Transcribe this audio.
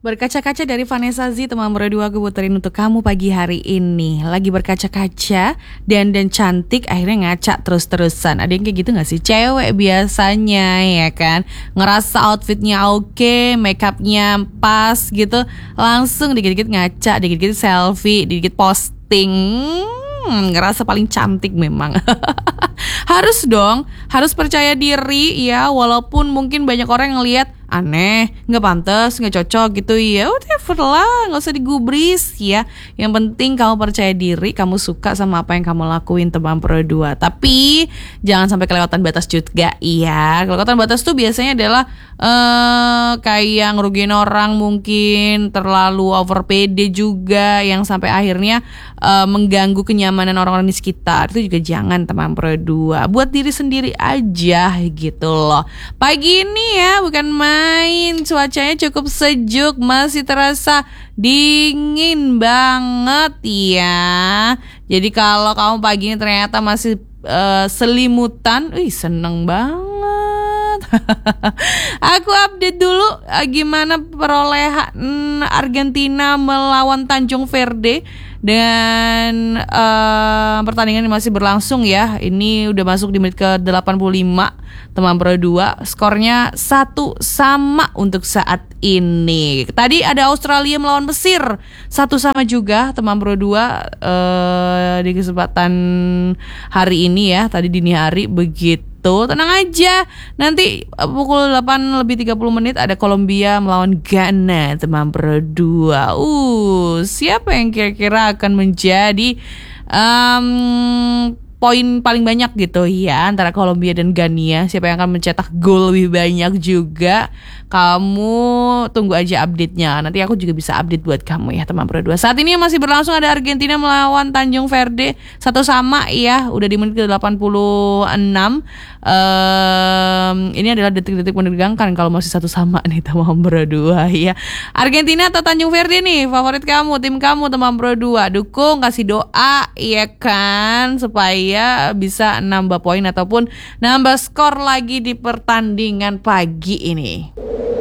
Berkaca-kaca dari Vanessa Z, teman berdua gue puterin untuk kamu pagi hari ini. Lagi berkaca-kaca, dan cantik, akhirnya ngaca terus-terusan. Ada yang kayak gitu gak sih? Cewek biasanya ya kan, ngerasa outfitnya oke, makeupnya pas gitu, langsung dikit-dikit ngaca, dikit-dikit selfie, dikit posting. Ngerasa paling cantik memang. Harus dong, harus percaya diri ya. Walaupun mungkin banyak orang yang ngelihat aneh, nggak pantas, nggak cocok gitu ya. Whatever lah, nggak usah digubris ya. Yang penting kamu percaya diri, kamu suka sama apa yang kamu lakuin, teman berdua. Tapi jangan sampai kelewatan batas juga ya. Kelewatan batas tuh biasanya adalah kayak ngerugiin orang, mungkin terlalu over pede juga, yang sampai akhirnya mengganggu kenyamanan orang-orang di sekitar. Itu juga jangan, teman berdua. Buat diri sendiri aja gitu loh. Pagi ini ya bukan main, cuacanya cukup sejuk, masih terasa dingin banget ya. Jadi kalau kamu pagi ini ternyata masih selimutan, seneng banget. Aku update dulu gimana perolehan Argentina melawan Tanjung Verde. Dan pertandingan masih berlangsung ya. Ini udah masuk di menit ke 85, teman berdua. Skornya 1-1 untuk saat ini. Tadi ada Australia melawan Mesir, 1-1 juga, teman berdua, di kesempatan hari ini ya. Tadi dini hari begitu. Tenang aja, nanti pukul 8:30 ada Kolombia melawan Ghana, teman berdua. Siapa yang kira-kira akan menjadi poin paling banyak gitu ya antara Kolombia dan Ghana? Siapa yang akan mencetak gol lebih banyak juga? Kamu tunggu aja update-nya. Nanti aku juga bisa update buat kamu ya, teman berdua. Saat ini yang masih berlangsung ada Argentina melawan Tanjung Verde, 1-1 ya. Udah di menit ke 86. Ini adalah detik-detik menegangkan kalau masih 1-1 nih, teman berdua ya. Argentina atau Tanjung Verde nih, favorit kamu, tim kamu, teman berdua. Dukung, kasih doa ya kan, supaya bisa nambah poin ataupun nambah skor lagi di pertandingan pagi ini.